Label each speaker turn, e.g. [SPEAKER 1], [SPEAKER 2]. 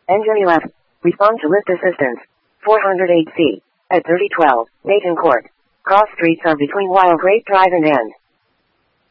[SPEAKER 1] Engine 11. Respond to lift assistance. 408C. At 3012, Nathan Court. Cross streets are between Wild Grape Drive and End.